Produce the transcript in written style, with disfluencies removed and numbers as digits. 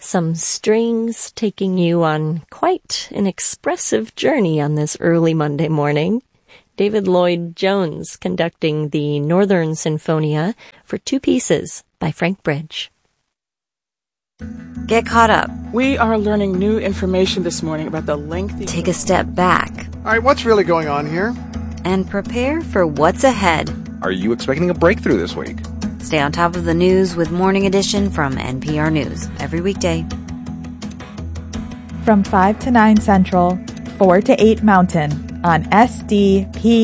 Some strings taking you on quite an expressive journey on this early Monday morning. David Lloyd Jones conducting the Northern Sinfonia for 2 pieces by Frank Bridge. Get caught up. We are learning new information this morning about the lengthy... Take a step back. All right, what's really going on here? And prepare for what's ahead. Are you expecting a breakthrough this week? Stay on top of the news with Morning Edition from NPR News every weekday. From 5 to 9 Central, 4 to 8 Mountain on SDP